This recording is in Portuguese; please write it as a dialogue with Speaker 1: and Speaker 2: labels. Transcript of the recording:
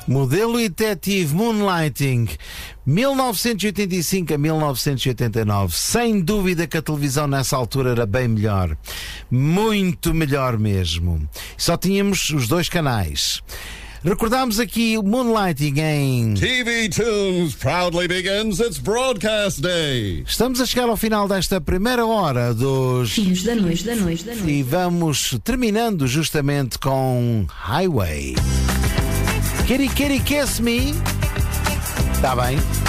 Speaker 1: Modelo e detetive Moonlighting, 1985 a 1989. Sem dúvida que a televisão nessa altura era bem melhor. Muito melhor mesmo. Só tínhamos os 2 canais. Recordámos aqui o Moonlighting em
Speaker 2: TV Tunes proudly begins its broadcast day.
Speaker 1: Estamos a chegar ao final desta primeira hora dos
Speaker 3: Filhos da Noite.
Speaker 1: E vamos terminando justamente com Highway. Kitty Kitty Kiss Me. Está bem?